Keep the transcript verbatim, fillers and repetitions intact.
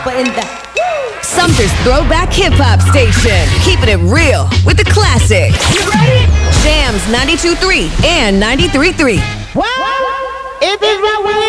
But in the Sumter's Throwback Hip Hop Station, keeping it real with the classics. You ready? Jams ninety-two point three and ninety-three point three. Well, if it's right with